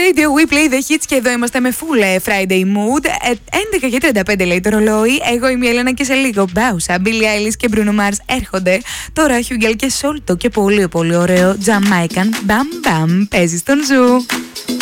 Radio, we play the hits και εδώ είμαστε με full Friday mood. 11:35 λέει το ρολόι. Εγώ είμαι η Έλενα και σε λίγο Μπάουσα, Billie Eilish και Bruno Mars έρχονται. Τώρα Hugo και Solto και πολύ πολύ ωραίο Jamaican Bam Bam παίζει στον Ζου.